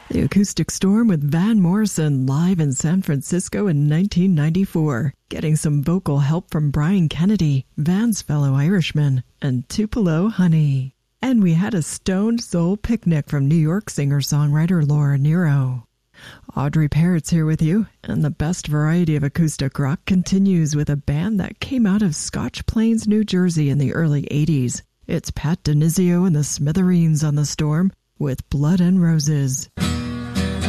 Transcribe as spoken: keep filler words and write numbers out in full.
The Acoustic Storm with Van Morrison live in San Francisco in nineteen ninety-four, getting some vocal help from Brian Kennedy, Van's fellow Irishman, and Tupelo Honey. And we had a Stoned Soul Picnic from New York singer-songwriter Laura Nyro. Audrey Parrott's here with you, and the best variety of acoustic rock continues with a band that came out of Scotch Plains, New Jersey in the early eighties. It's Pat DiNizio and the Smithereens on the Storm with Blood and Roses.